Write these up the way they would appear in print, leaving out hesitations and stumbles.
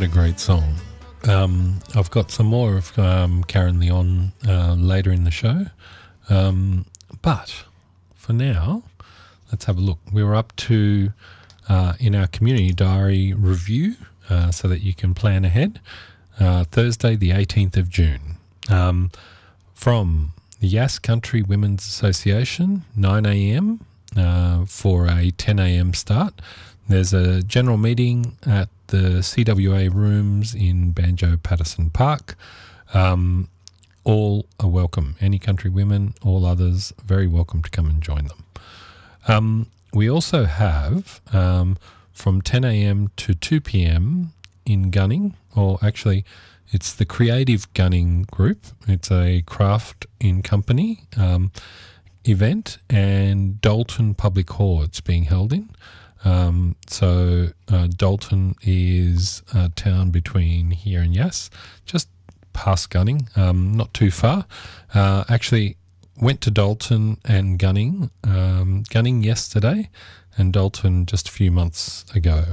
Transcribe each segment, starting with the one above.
What a great song. I've got some more of Karen Leon later in the show. But for now, let's have a look. We were up to, in our community diary review, so that you can plan ahead, Thursday the 18th of June. From the Yass Country Women's Association, 9 a.m. For a 10 a.m. start. There's a general meeting at the CWA rooms in Banjo Patterson Park. All are welcome. Any country women, all others, very welcome to come and join them. We also have from 10 a.m. to 2 p.m. in Gunning, or actually it's the Creative Gunning Group. It's a craft in company event, and Dalton Public Hall it's being held in. So Dalton is a town between here and Yass, just past Gunning, not too far. Actually went to Dalton and Gunning yesterday, and Dalton just a few months ago.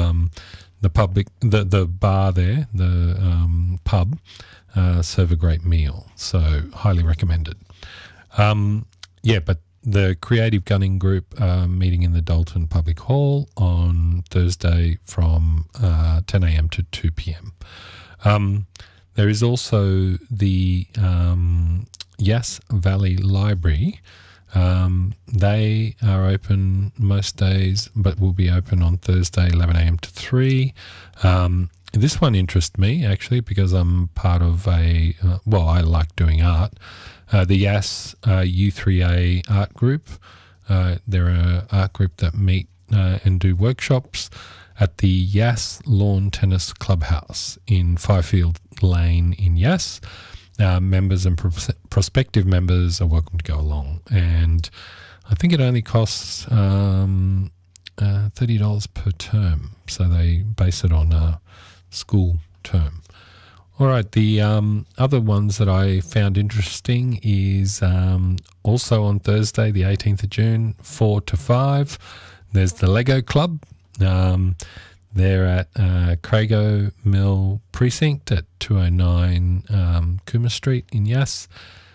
The bar there, the pub, serve a great meal, so highly recommended. But the Creative Gunning Group meeting in the Dalton Public Hall on Thursday from 10 a.m. to 2 p.m. There is also the Yass Valley Library. They are open most days, but will be open on Thursday, 11 a.m. to 3. This one interests me, actually, because I'm part of I like doing art. The Yass U3A art group. They're an art group that meet and do workshops at the Yass Lawn Tennis Clubhouse in Firefield Lane in Yass. Members and prospective members are welcome to go along. And I think it only costs $30 per term. So they base it on a school term. All right, the other ones that I found interesting is also on Thursday, the 18th of June, 4 to 5. There's the Lego Club. They're at Crago Mill Precinct at 209 Cooma Street in Yass.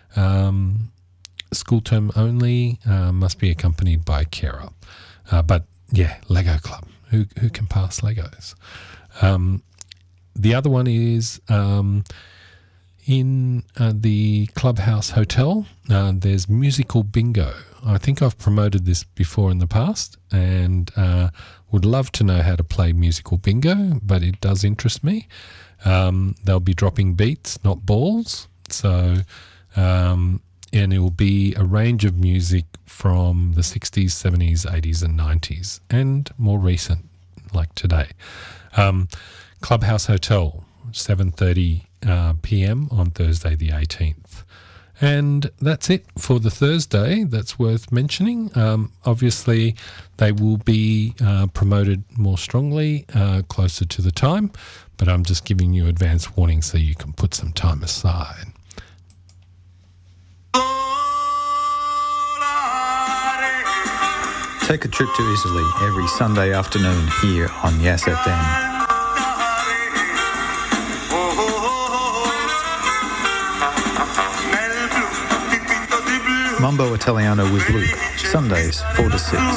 School term only, must be accompanied by carer. But yeah, Lego Club. Who can pass Legos? The other one is in the Clubhouse Hotel. There's musical bingo. I think I've promoted this before in the past, and would love to know how to play musical bingo, but it does interest me. They'll be dropping beats, not balls. So, and it will be a range of music from the 60s, 70s, 80s and 90s, and more recent, like today. Clubhouse Hotel, 7:30 p.m. on Thursday the 18th. And that's it for the Thursday. That's worth mentioning. Obviously, they will be promoted more strongly closer to the time, but I'm just giving you advance warning so you can put some time aside. Take a trip to Italy every Sunday afternoon here on Yass FM. Mambo Italiano with Luke, Sundays 4 to 6.